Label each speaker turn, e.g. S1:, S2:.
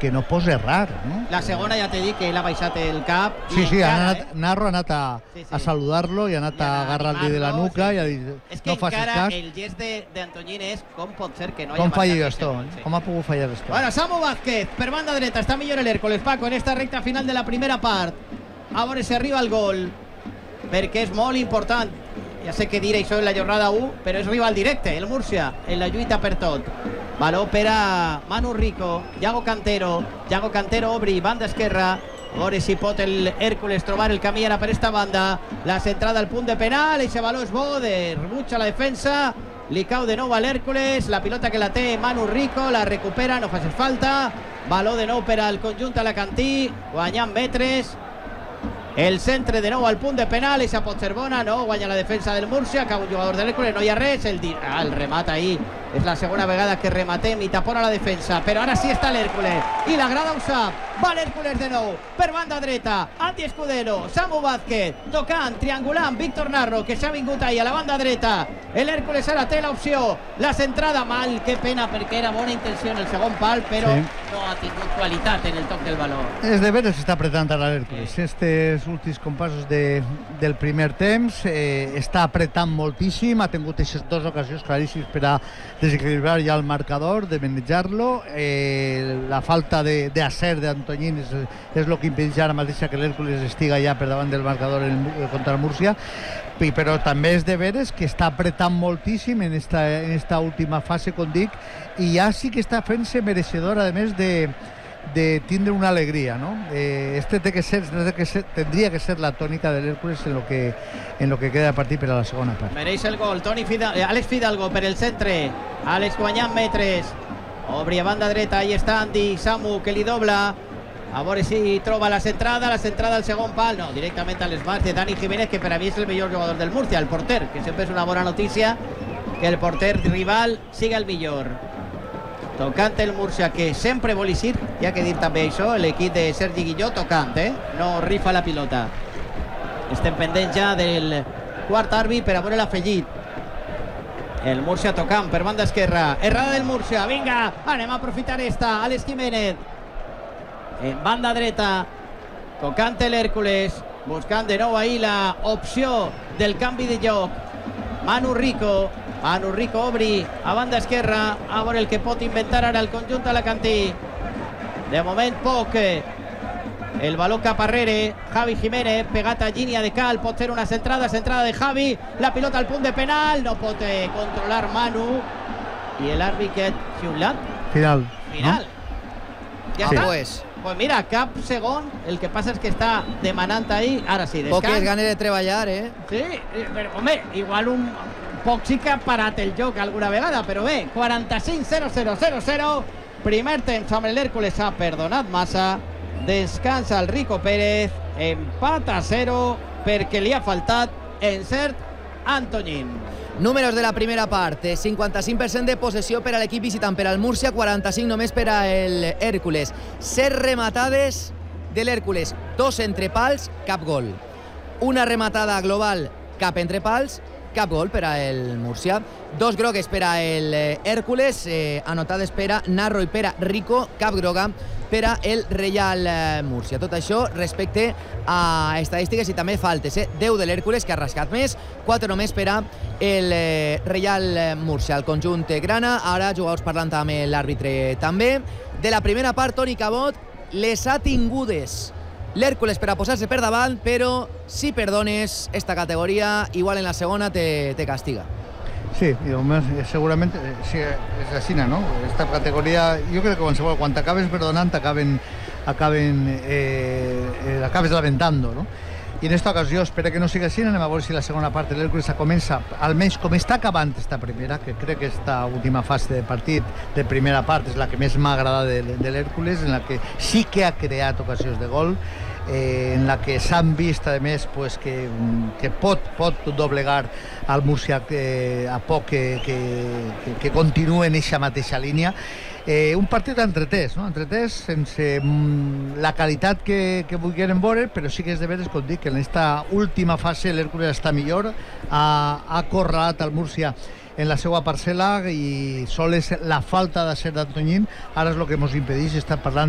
S1: que no posa errar, no?
S2: La segona ja t'he dit que ell ha baixat el cap.
S1: Sí, Narro ha anat a saludar-lo i ha anat a agarrar-li de la nuca i a dir, no facis cas.
S2: El gest d'Antoñín és com pot ser que no
S1: hagi marcat Gastó, com ha pogut fallar Gastó.
S2: Bueno, Samu Vázquez, per banda dreta, està millor el Hércules, Paco, en esta recta final de la primera part. A veure si arriba el gol, perquè és molt important. Ja sé que dir això en la jornada 1, però és rival directe, el Múrcia, en la lluita per tot. Baló per a Manu Rico, Yago Cantero obri, banda esquerra. A veure si pot el Hércules trobar el camí ara per esta banda. La centrada al punt de penal, eixe baló és bo, rebutja la defensa, li cau de nou a l'Hércules, la pilota que la té Manu Rico, la recupera, no fa falta. Baló de nou per al conjunt alacantí, guanyant metres. El centre de nou al punt de penal, eixa pot ser bona, no, guanya la defensa del Múrcia, cau un jugador de l'Hércules, no hi ha res, el remat ahí, és la segona vegada que rematem i tapona la defensa, però ara sí està l'Hércules, i la grada ho sap, va l'Hércules de nou, per banda dreta, Andy Escudero, Samu Vázquez, tocant, triangulant, Víctor Narro, que s'ha vingut ahí a la banda dreta, l'Hércules ara té l'opció, la centrada mal, que pena, perquè era bona intenció en el segon pal, però no ha tingut qualitat en el toc del baló.
S1: És de veres està apretant a l'Hércules, estes últims compassos del primer temps, està apretant moltíssim, ha tingut aquestes dues ocasions claríssimes per a desequilibrar ja el marcador, de manejar-lo, la falta d'acer d'Antoñín és el que impedeix ara mateix que l'Hércules estiga ja per davant del marcador contra el Múrcia, però també és de veres que està apretant moltíssim en esta última fase, com dic, i ja sí que està fent-se mereixedor, a més de tindre una alegria, ¿no? Tendría que ser la tónica del Hércules en lo que queda de partit per a la segona part.
S2: Mereix el gol, Àlex Fidalgo per el centre, Àlex guanyant metres, obri a banda dreta, ahí està Andy, Samu que li dobla, a veure si troba la centrada al segon pal, no, directament a les mans de Dani Jiménez, que per a mi és el millor jugador del Múrcia, el porter, que sempre és una bona notícia que el porter rival siga el millor. Tocant el Múrcia, que sempre vol eixir, hi ha que dir també això, l'equip de Sergi Guilló tocant, no rifa la pilota. Estem pendents ja del quart àrbit per a veure l'afegit. El Múrcia tocant per banda esquerra, errada del Múrcia, vinga, anem a aprofitar esta, Àlex Jiménez en banda dreta, tocant l'Hércules, buscant de nou ahí la opció del canvi de joc. Manu Rico obri a banda esquerra, a veure el que pot inventar ara el conjunt alacantí. De moment poc, el baló cap arrere, Javi Jiménez pegat a línia de cal, pot ser una centrada de Javi, la pilota al punt de penal, no pot controlar Manu, i l'àrbit que ha xiulat
S1: final,
S2: no? Ja
S3: sí.
S2: Està? Pues mira, cap segon, el que passa és que està demanant ahí, ara sí, descans.
S3: Poques ganes de treballar,
S2: Sí, però home, igual un poc sí que ha parat el joc alguna vegada, però bé, 45-0-0-0-0, primer temps amb l'Hércules ha perdonat massa, descansa el Rico Pérez, empat a 0 perquè li ha faltat encert Antoñín.
S3: Números de la primera part, 55% de possessió per a l'equip visitant, per al Múrcia 45 només per a l'Hércules, 7 rematades de l'Hércules, 2 entre pals, cap gol, una rematada global cap entre pals, cap gol per a el Múrcia, 2 grogues per a el Hércules, anotades per a Narro i per a Rico, cap groga per a el Reial Múrcia. Tot això respecte a estadístiques i també faltes, 10 de l'Hércules, que ha rascat més, 4 només per a el Reial Múrcia. El conjunt grana, ara jugadors parlant amb l'àrbitre també. De la primera part, Toni Cabot les ha tingudes l'Hércules per a posar-se per davant, però si perdones esta categoria, igual en la segona te castiga.
S1: Sí, segurament sí, és així, no? Esta categoria, jo crec que qualsevol, quan t'acabes perdonant, acabes lamentando, no? I en esta ocasió espero que no sigui així. Anem a veure si la segona part de l'Hércules comença, almenys com està acabant esta primera, que crec que esta última fase de partit de primera part és la que més m'ha agradat de l'Hércules, en la que sí que ha creat ocasions de gol, en la que s'han vist, a més, pues, que pot doblegar al Múrcia a poc que continua en aquesta mateixa línia. Un partit entretès, no? Entretès sense la qualitat que vulgueren veure, però sí que és de veres, com dic, que en aquesta última fase l'Hércules està millor, ha acorralat al Múrcia en la seva parcel·la i sol és la falta de ser d'Antoñín, ara és el que ens impedeix estar parlant